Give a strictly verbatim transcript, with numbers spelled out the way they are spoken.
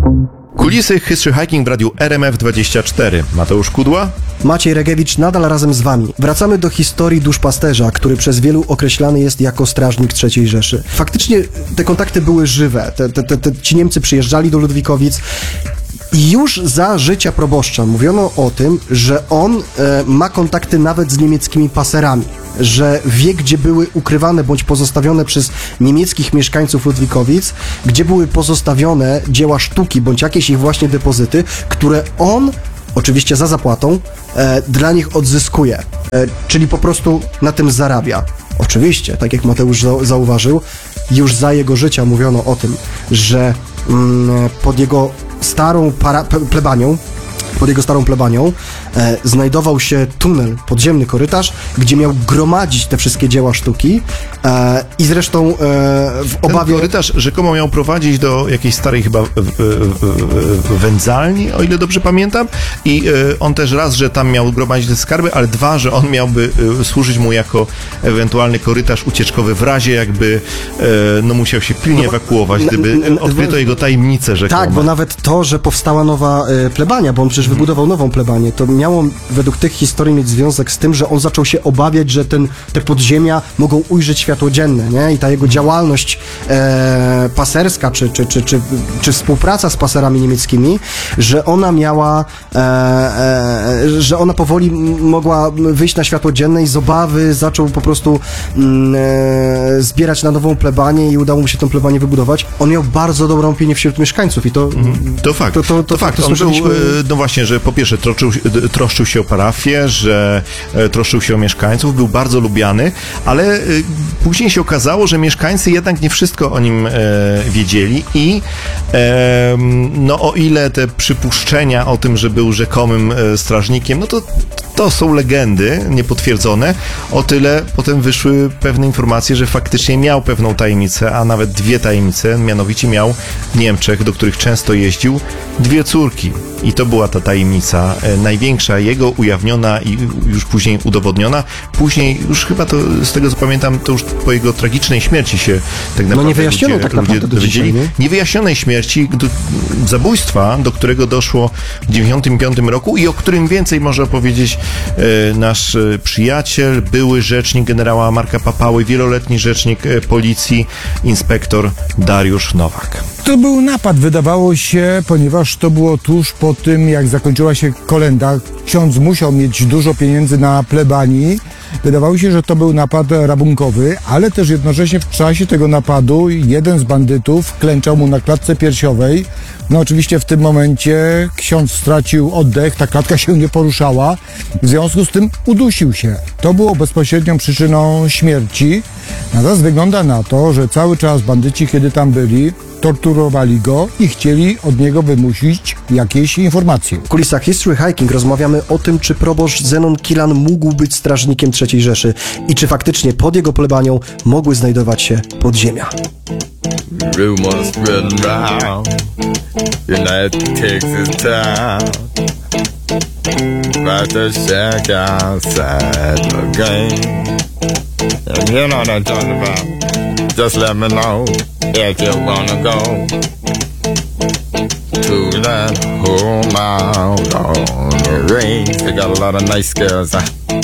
Kulisy History Hiking w radiu R M F dwadzieścia cztery. Mateusz Kudła. Maciej Regiewicz nadal razem z wami. Wracamy do historii duszpasterza, który przez wielu określany jest jako strażnik trzeciej Rzeszy. Faktycznie te kontakty były żywe. Te, te, te, ci Niemcy przyjeżdżali do Ludwikowic. I już za życia proboszcza mówiono o tym, że on e, ma kontakty nawet z niemieckimi paserami, że wie, gdzie były ukrywane bądź pozostawione przez niemieckich mieszkańców Ludwikowic, gdzie były pozostawione dzieła sztuki bądź jakieś ich właśnie depozyty, które on, oczywiście za zapłatą, e, dla nich odzyskuje, e, czyli po prostu na tym zarabia. Oczywiście, tak jak Mateusz za- zauważył, już za jego życia mówiono o tym, że mm, pod jego starą para, plebanią, pod jego starą plebanią e, znajdował się tunel, podziemny korytarz, gdzie miał gromadzić te wszystkie dzieła sztuki e, i zresztą e, w obawie... Ten korytarz rzekomo miał prowadzić do jakiejś starej chyba w, w, w, wędzalni, o ile dobrze pamiętam, i e, on też raz, że tam miał gromadzić te skarby, ale dwa, że on miałby e, służyć mu jako ewentualny korytarz ucieczkowy w razie jakby e, no musiał się pilnie no, ewakuować, gdyby n- n- odkryto jego tajemnicę rzekomo. Tak, bo nawet to, że powstała nowa e, plebania, bo on przecież wybudował nową plebanię, to miało według tych historii mieć związek z tym, że on zaczął się obawiać, że ten, te podziemia mogą ujrzeć światło dzienne, nie? I ta jego działalność e, paserska, czy, czy, czy, czy, czy współpraca z paserami niemieckimi, że ona miała, e, e, że ona powoli mogła wyjść na światło dzienne i z obawy zaczął po prostu mm, e, zbierać na nową plebanię i udało mu się tę plebanię wybudować. On miał bardzo dobrą opinię wśród mieszkańców i to... To fakt, to, to, to, to fakt. To on był, no właśnie, że po pierwsze troszczył, troszczył się o parafię, że e, troszczył się o mieszkańców, był bardzo lubiany, ale e, później się okazało, że mieszkańcy jednak nie wszystko o nim e, wiedzieli i e, no o ile te przypuszczenia o tym, że był rzekomym e, strażnikiem, no to to są legendy niepotwierdzone, o tyle potem wyszły pewne informacje, że faktycznie miał pewną tajemnicę, a nawet dwie tajemnice, mianowicie miał w Niemczech, do których często jeździł, dwie córki. I to była ta tajemnica e, największa jego, ujawniona i już później udowodniona. Później, już chyba to, z tego co pamiętam, to już po jego tragicznej śmierci się tak naprawdę no nie wyjaśniono ludzie, tak naprawdę ludzie do dzisiaj, nie? Niewyjaśnionej śmierci, do, zabójstwa, do którego doszło w dziewięćdziesiątym piątym roku i o którym więcej może opowiedzieć e, nasz e, przyjaciel, były rzecznik generała Marka Papały, wieloletni rzecznik e, policji, inspektor Dariusz Nowak. To był napad, wydawało się, ponieważ to było tuż po tym, jak zakończyła się kolenda. Ksiądz musiał mieć dużo pieniędzy na plebanii. Wydawało się, że to był napad rabunkowy, ale też jednocześnie w czasie tego napadu jeden z bandytów klęczał mu na klatce piersiowej. No oczywiście w tym momencie ksiądz stracił oddech, ta klatka się nie poruszała, w związku z tym udusił się. To było bezpośrednią przyczyną śmierci. Natomiast wygląda na to, że cały czas bandyci, kiedy tam byli, torturowali go i chcieli od niego wymusić jakieś informacje. W kulisach History Hiking rozmawiamy o tym, czy proboszcz Zenon Kilan mógł być strażnikiem trzeciej Rzeszy i czy faktycznie pod jego plebanią mogły znajdować się podziemia. Rumors spreading round United Texas town about to shack outside the game. And you know what I'm talking about. Just let me know if you wanna go to that home out on the range. They got a lot of nice girls. Huh?